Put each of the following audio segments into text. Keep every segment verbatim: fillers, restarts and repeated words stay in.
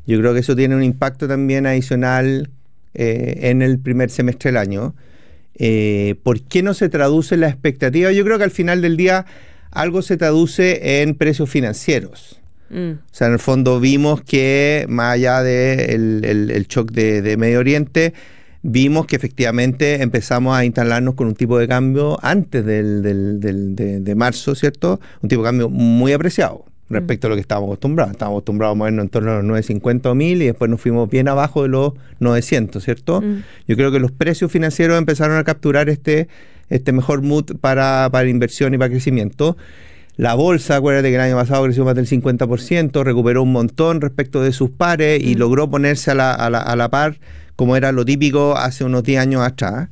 Yo creo que eso tiene un impacto también adicional eh, en el primer semestre del año. Eh, ¿Por qué no se traduce la expectativa? Yo creo que al final del día algo se traduce en precios financieros. Mm. O sea, en el fondo vimos que más allá del de el, el shock de, de Medio Oriente, vimos que efectivamente empezamos a instalarnos con un tipo de cambio antes del, del, del, de, de marzo, ¿cierto? Un tipo de cambio muy apreciado respecto mm. a lo que estábamos acostumbrados. Estábamos acostumbrados a movernos en torno a los novecientos cincuenta o mil y después nos fuimos bien abajo de los novecientos, ¿cierto? Mm. Yo creo que los precios financieros empezaron a capturar este, este mejor mood para, para inversión y para crecimiento. La bolsa, acuérdate que el año pasado creció más del cincuenta por ciento, recuperó un montón respecto de sus pares y mm. logró ponerse a la, a, la, a la par como era lo típico hace unos diez años atrás.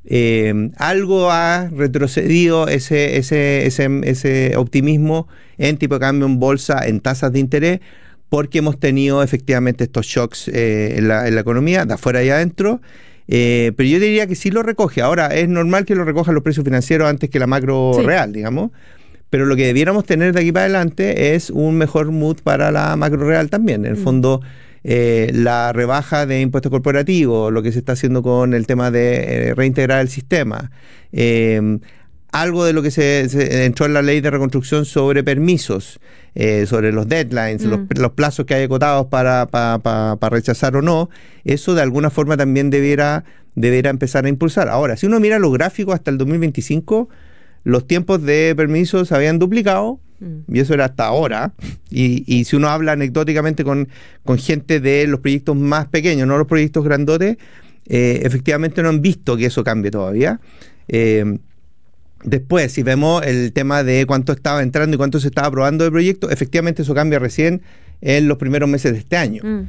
Eh, algo ha retrocedido ese, ese, ese, ese optimismo en tipo de cambio, en bolsa, en tasas de interés, porque hemos tenido efectivamente estos shocks eh, en, la, en la economía, de afuera y adentro. Eh, pero yo diría que sí lo recoge. Ahora, es normal que lo recojan los precios financieros antes que la macro sí. real, digamos. Pero lo que debiéramos tener de aquí para adelante es un mejor mood para la macro real también. En el mm. fondo, eh, la rebaja de impuestos corporativos, lo que se está haciendo con el tema de eh, reintegrar el sistema, eh, algo de lo que se, se entró en la ley de reconstrucción sobre permisos, eh, sobre los deadlines, mm. los, los plazos que hay acotados para, para, para, para rechazar o no, eso de alguna forma también debiera, debiera empezar a impulsar. Ahora, si uno mira los gráficos hasta el dos mil veinticinco, los tiempos de permisos se habían duplicado, mm. y eso era hasta ahora, y, y si uno habla anecdóticamente con, con gente de los proyectos más pequeños, no los proyectos grandotes, eh, efectivamente no han visto que eso cambie todavía. Eh, después, si vemos el tema de cuánto estaba entrando y cuánto se estaba aprobando de proyectos, efectivamente eso cambia recién en los primeros meses de este año. Mm.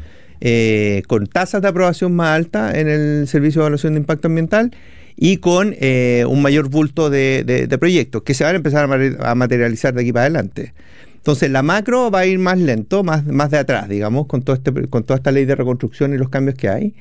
Eh, con tasas de aprobación más altas en el Servicio de Evaluación de Impacto Ambiental, y con eh, un mayor bulto de, de, de proyectos que se van a empezar a, a materializar de aquí para adelante. Entonces la macro va a ir más lento, más, más de atrás, digamos, con, todo este, con toda esta ley de reconstrucción y los cambios que hay.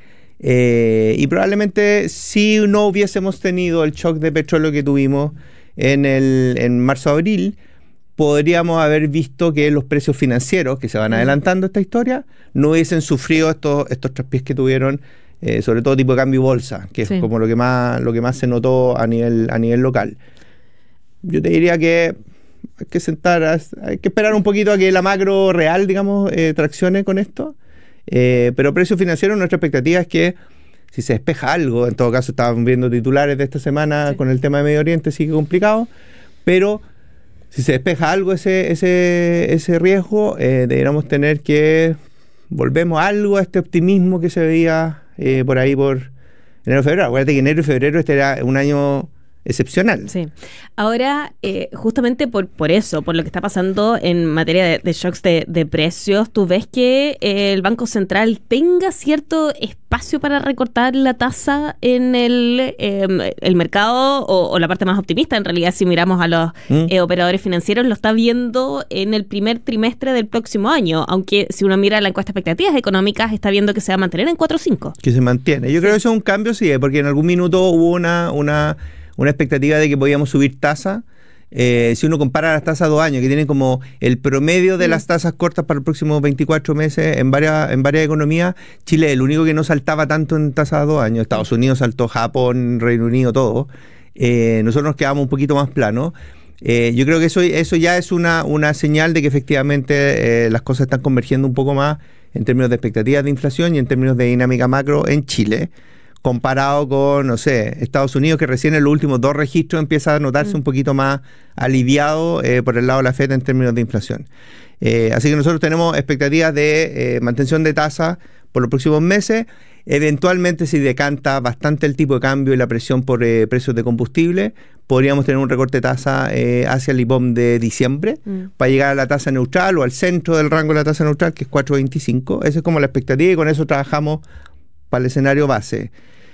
Eh, y probablemente si no hubiésemos tenido el shock de petróleo que tuvimos en, el, en marzo-abril, podríamos haber visto que los precios financieros que se van adelantando esta historia no hubiesen sufrido estos, estos traspiés que tuvieron, Eh, sobre todo tipo de cambio y bolsa, que sí. es como lo que más lo que más se notó a nivel a nivel local. Yo te diría que hay que sentar, a, hay que esperar un poquito a que la macro real, digamos, eh, traccione con esto. Eh, pero precio financiero, nuestra expectativa es que si se despeja algo, en todo caso estábamos viendo titulares de esta semana sí. con el tema de Medio Oriente, sigue complicado, pero si se despeja algo ese ese ese riesgo, eh, deberíamos tener que volvemos algo a este optimismo que se veía Eh, por ahí por enero, febrero. Acuérdate que enero y febrero este era un año excepcional. Sí. Ahora, eh, justamente por, por eso, por lo que está pasando en materia de, de shocks de, de precios, ¿tú ves que eh, el Banco Central tenga cierto espacio para recortar la tasa en el, eh, el mercado o, o la parte más optimista? En realidad, si miramos a los ¿Mm? eh, operadores financieros, lo está viendo en el primer trimestre del próximo año, aunque si uno mira la encuesta de expectativas económicas, está viendo que se va a mantener en cuatro punto cinco. Que se mantiene. Yo sí. creo que eso es un cambio, sí, porque en algún minuto hubo una... una una expectativa de que podíamos subir tasa. Eh, si uno compara las tasas a dos años, que tienen como el promedio de las tasas cortas para los próximos veinticuatro meses en varias, en varias economías, Chile es el único que no saltaba tanto en tasas a dos años. Estados Unidos saltó, Japón, Reino Unido, todo. Eh, nosotros nos quedamos un poquito más planos. Eh, yo creo que eso, eso ya es una, una señal de que efectivamente eh, las cosas están convergiendo un poco más en términos de expectativas de inflación y en términos de dinámica macro en Chile, comparado con, no sé, Estados Unidos, que recién en los últimos dos registros empieza a notarse mm. un poquito más aliviado eh, por el lado de la Fed en términos de inflación. Eh, así que nosotros tenemos expectativas de eh, mantención de tasa por los próximos meses. Eventualmente, si decanta bastante el tipo de cambio y la presión por eh, precios de combustible, podríamos tener un recorte de tasa eh, hacia el I P O M de diciembre mm. para llegar a la tasa neutral o al centro del rango de la tasa neutral, que es cuatro punto veinticinco. Esa es como la expectativa y con eso trabajamos para el escenario base.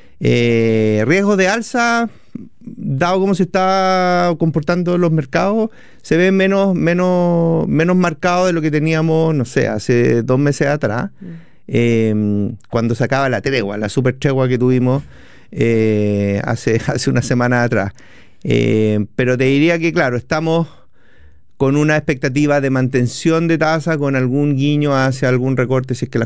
Eh, riesgos de alza, dado cómo se está comportando los mercados, se ven menos, menos, menos marcados de lo que teníamos, no sé, hace dos meses atrás, mm. eh, cuando se acaba la tregua, la super tregua que tuvimos eh, hace, hace una semana atrás. Eh, pero te diría que, claro, estamos con una expectativa de mantención de tasa, con algún guiño hacia algún recorte si es que las